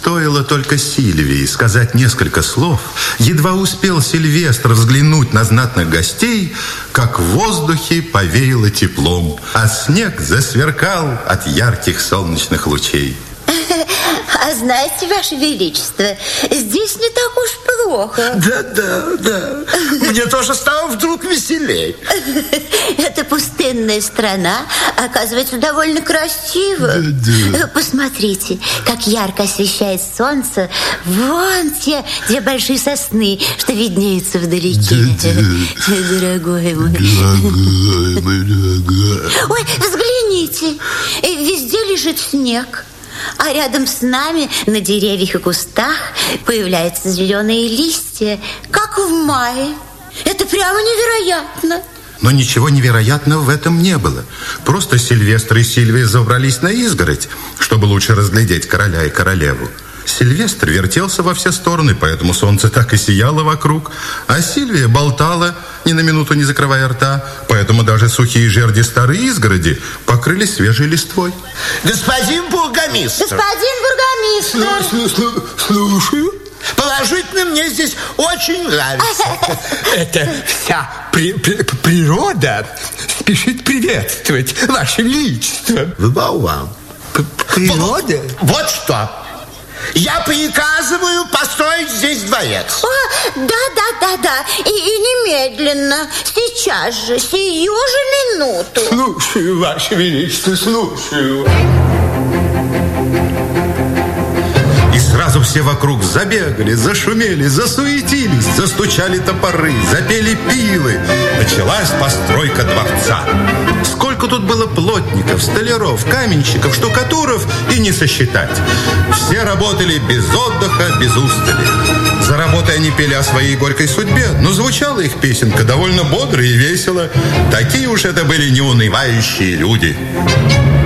Стоило только Сильвии сказать несколько слов, едва успел Сильвестр взглянуть на знатных гостей, как в воздухе повеяло теплом, а снег засверкал от ярких солнечных лучей. А знаете, Ваше Величество, здесь не так уж плохо. Да. Мне тоже стало вдруг веселей. Эта пустынная страна, оказывается, довольно красива. Да. Посмотрите, как ярко освещает солнце вон те две большие сосны, что виднеются вдалеке. Дорогой мой. Ой, взгляните, везде лежит снег. А рядом с нами на деревьях и кустах появляются зеленые листья, как в мае. Это прямо невероятно. Но ничего невероятного в этом не было. Просто Сильвестр и Сильвия забрались на изгородь, чтобы лучше разглядеть короля и королеву. Сильвестр вертелся во все стороны, поэтому солнце так и сияло вокруг, а Сильвия болтала, ни на минуту не закрывая рта, поэтому даже сухие жерди старой изгороди покрылись свежей листвой. Господин бургомистр. Слушаю. Положительно, мне здесь очень нравится. Это вся природа спешит приветствовать Ваше Величество. Вау-вау. Природа? Вот что. Я приказываю построить здесь дворец. Да. И немедленно. Сейчас же, сию же минуту. Слушаю, Ваше Величество, слушаю. И сразу все вокруг забегали, зашумели, засуетились, застучали топоры, запели пилы. Началась постройка дворца. Сколько тут было плотников, столяров, каменщиков, штукатуров и не сосчитать. Все работали без отдыха, без устали. За работой они пели о своей горькой судьбе, но звучала их песенка довольно бодро и весело. Такие уж это были неунывающие люди.